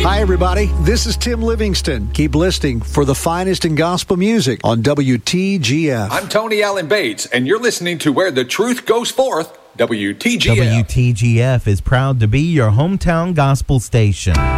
Hi, everybody. This is Tim Livingston. Keep listening for the finest in gospel music on WTGF. I'm Tony Allen Bates, and you're listening to Where the Truth Goes Forth, WTGF. WTGF is proud to be your hometown gospel station.